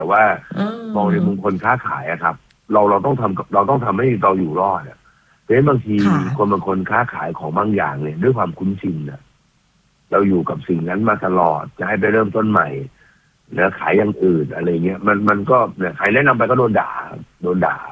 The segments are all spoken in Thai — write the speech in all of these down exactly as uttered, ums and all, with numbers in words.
แต่ว่ามองในมุมคนค้าขายอะครับ เราเราต้องทำเราต้องทำให้เราอยู่รอดอะเพราะฉะนั้นบางทีคนบางคนค้าขายของบางอย่างเนี่ยด้วยความคุ้นชินนะเราอยู่กับสิ่งนั้นมาตลอดจะให้ไปเริ่มต้นใหม่นะขายอย่างอื่นอะไรเงี้ยมันมันก็เนี่ยใครแนะนำไปก็โดนด่าโดนด่า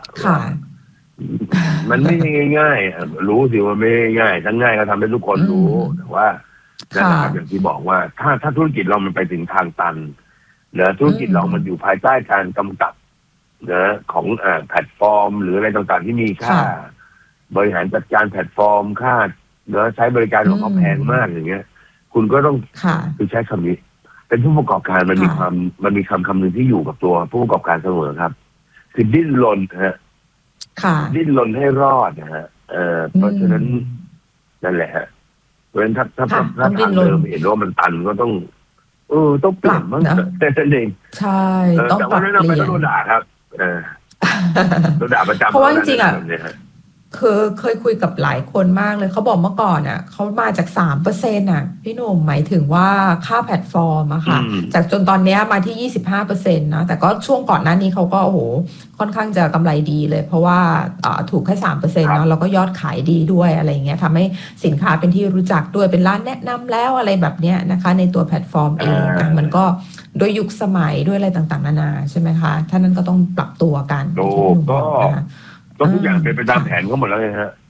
มันไม่ง่ายๆรู้สิว่าไม่ง่ายทั้งง่ายก็ทำให้ทุกคนรู้แต่ว่านั่นแหละครับอย่างที่บอกว่าถ้าถ้าธุรกิจเรามันไปถึงทางตันนะธุรกิจเรามันอยู่ภายใต้การกำกับนะของอ่าแพลตฟอร์มหรืออะไรต่างๆที่มีค่าบริหารจัดการแพลตฟอร์มค่าเนะใช้บริการของเขาแพงมากอย่างเงี้ยคุณก็ต้องคือใช้คำนี้เป็นผู้ประกอบการมันมีความมันมีคำคำหนึ่งที่อยู่กับตัวผู้ประกอบการเสมอครับคือดิ้นรนฮะดิ้นรนให้รอดนะฮะเอ่อเพราะฉะนั้นนั่นแหละฮะเพราะฉะนั้นถ้าถ้าถ้าทางเดิมเห็นว่ามันตันก็ต้องเออต้องเปลี่ยนบ้างแต่นั่นเองใช่ต้องปรับเปลี่ยนแต่ว่าไม่ต้องโดนด่าครับเออโดนด่าประจำเพราะว่าจริงๆอ่ะคือเคยคุยกับหลายคนมากเลยเขาบอกเมื่อก่อนอ่ะเขามาจากสามเปอร์เซ็นต์อ่ะพี่หนุ่มหมายถึงว่าค่าแพลตฟอร์มอะค่ะจากจนตอนนี้มาที่ยี่สิบห้าเปอร์เซ็นต์นะแต่ก็ช่วงก่อนหน้านี้เขาก็โอ้โหค่อนข้างจะกำไรดีเลยเพราะว่าถูกแค่สามเปอร์เซ็นต์เนาะแล้วก็ยอดขายดีด้วยอะไรเงี้ยทำให้สินค้าเป็นที่รู้จักด้วยเป็นร้านแนะนำแล้วอะไรแบบเนี้ยนะคะในตัวแพลตฟอร์มเองนะมันก็โดยยุคสมัยด้วยอะไรต่างๆนานาใช่ไหมคะท่านั้นก็ต้องปรับตัวกันก็ก็ทุกอย่างเป็นไปตามแผนก็หมดแล้วเลยฮะ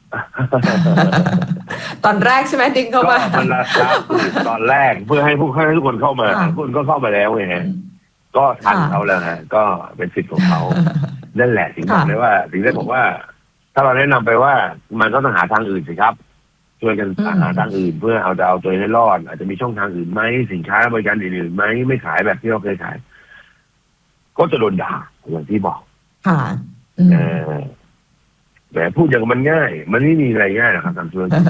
ตอนแรกใช่ไหมดึงเข้ามามันราคาตอนแรกเพื่อให้ผู้ให้ทุกคนเข้ามาทุกคนก็เข้ามาแล้วไงฮะก็ทันเขาแล้วฮะก็เป็นสิทธิ์ของเขานั่นแหละถึงบอกเลยว่าถึงได้บอกว่าถ้าเราแนะนำไปว่ามันก็ต้องหาทางอื่นสิครับช่วยกันหาทางอื่นเพื่อเอาจะเอาตัวให้รอดอาจจะมีช่องทางอื่นไหมสินค้าบริการอื่นๆไหมไม่ขายแบบที่เราเคยขายก็จะโดนด่าอย่างที่บอกค่ะเออแต่พูดอย่างมันง่ายมันไม่มีอะไรง่ายหรอกครับทำธุรกิจ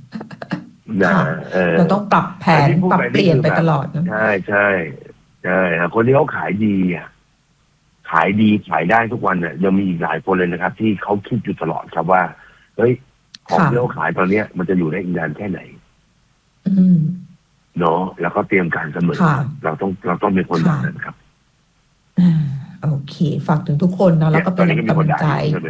เราต้องปรับแผนปรับเปลี่ยนไปตลอดใช่ใช่ใช่คนที่เขาขายดีอ่ะขายดีขายได้ทุกวันเนี่ยยังมีอีกหลายคนเลยนะครับที่เขาคิดอยู่ตลอดครับว่าเฮ้ยของที่เราขายตอนเนี้ยมันจะอยู่ได้อีกนานแค่ไหนเนาะแล้วก็เตรียมการเสมอเราต้องเราต้องเป็นคนแบบนั้นครับโอเคฝากถึงทุกคนเนาะแล้วก็เป็นกำลังใจ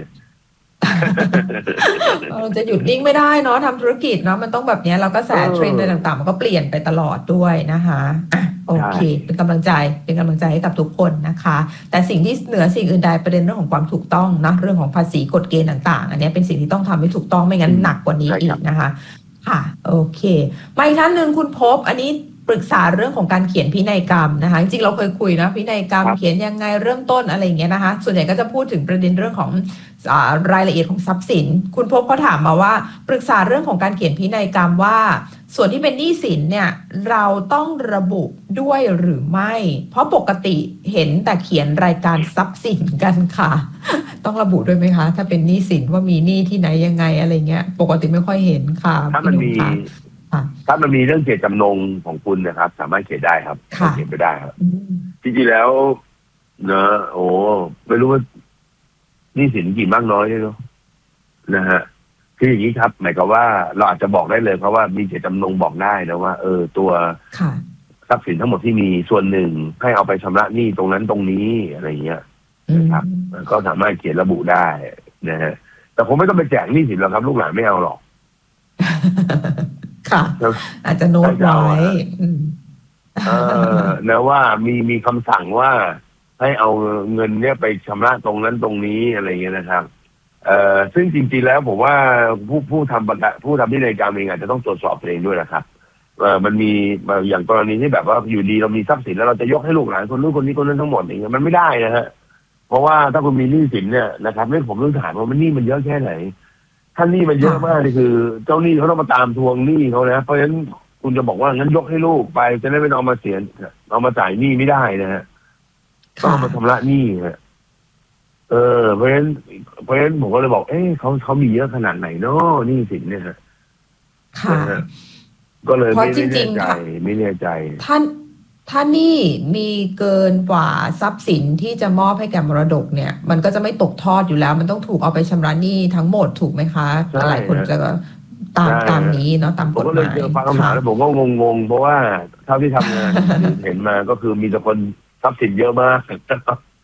เราจะหยุดนิ่งไม่ได้เนาะทำธุรกิจเนาะมันต้องแบบนี้เราก็แสเทรนด์อะไรต่างๆมันก็เปลี่ยนไปตลอดด้วยนะคะอ่ะโอเคเป็นกำลังใจเป็นกำลังใจให้กับทุกคนนะคะแต่สิ่งที่เหนือสิ่งอื่นใดประเด็นเรื่องของความถูกต้องนะเรื่องของภาษีกฎเกณฑ์ต่างๆอันนี้เป็นสิ่งที่ต้องทำให้ถูกต้องไม่งั้นหนักกว่านี้อีกนะคะค่ะโอเคมาอีกท่านหนึ่งคุณพบอันนี้ปรึกษาเรื่องของการเขียนพินัยกรรมนะคะจริงๆเราเคยคุยนะพินัยกรรมเขียนยังไงเริ่มต้นอะไรอย่างเงี้ยนะคะส่วนใหญ่ก็จะพูดถึงประเด็นเรื่องของรายละเอียดของทรัพย์สินคุณพบเขาถามมาว่าปรึกษาเรื่องของการเขียนพินัยกรรมว่าส่วนที่เป็นหนี้สินเนี่ยเราต้องระบุด้วยหรือไม่เพราะปกติเห็นแต่เขียนรายการทรัพย์สินกันค่ะต้องระบุด้วยไหมคะถ้าเป็นหนี้สินว่ามีหนี้ที่ไหนยังไงอะไรเงี้ยปกติไม่ค่อยเห็นค่ะถ้ามันมีถ้ามันมีเรื่องเจตจำนงของคุณนะครับสามารถเขียนได้ครับเขียนไปได้ครับจริงๆแล้วเนอะโอ้ไม่รู้ว่านี่สินกี่มากน้อยเนาะนะฮะคืออย่างนี้ครับหมายความว่าเราอาจจะบอกได้เลยเพราะว่ามีเจตจำนงบอกได้นะว่าเออตัวทรัพย์สินทั้งหมดที่มีส่วนหนึ่งให้เอาไปชำระหนี้ตรงนั้นตรงนี้อะไรเงี้ยนะครับก็สามารถเขียนระบุได้นะฮะแต่ผมไม่ต้องไปแจกหนี้สินหรอกครับลูกหลานไม่เอาหรอกค่ะอาจจะโน้ตไว้เออนะว่ามีมีคำสั่งว่าให้เอาเงินเนี้ยไปชำระตรงนั้นตรงนี้อะไรเงี้ยนะครับเอ่อซึ่งจริงๆแล้วผมว่าผู้ผู้ทำประกาศผู้ทำพินัยกรรมเองอาจจะต้องตรวจสอบตัวเองด้วยนะครับเออมันมีอย่างกรณีที่แบบว่าอยู่ดีเรามีทรัพย์สินแล้วเราจะยกให้ลูกหลานคนนู้นคนนี้คนนั้นทั้งหมดอย่างเงี้ยมันไม่ได้นะฮะเพราะว่าถ้าคุณมีหนี้สินเนี่ยนะครับนี่ผมต้องถามว่ามันหนี้มันเยอะแค่ไหนถ้าหนี้มันเยอะมากนี่คือเจ้าหนี้เขาต้องมาตามทวงหนี้เขานะเพราะฉะนั้นคุณจะบอกว่างั้นยกให้ลูกไปจะได้ไม่ต้องเอามาเสียเอามาจ่ายหนี้ไม่ได้นะฮะต้องมาชำระหนี้ฮะเออเพราะฉะนั้นเพราะฉะนั้นผมก็เลยบอกเอ๊ะเขาเขามีเยอะขนาดไหนเนาะหนี้สินเนี่ยฮะค่ะก็เลยไม่แน่ใจไม่แน่ใจท่านถ้านี่มีเกินกว่าทรัพย์สินที่จะมอบให้แก่มรดกเนี่ยมันก็จะไม่ตกทอดอยู่แล้วมันต้องถูกเอาไปชำระหนี้ทั้งหมดถูกไหมคะหลายคนจะตามตามนี้เนาะตามกฎหมายผมก็เลยเจอฟังคำถามแล้วผมก็งงๆเพราะว่าเท่าที่ทำงานเห็นมาก็คือมีแต่คนทรัพย์สินเยอะมาก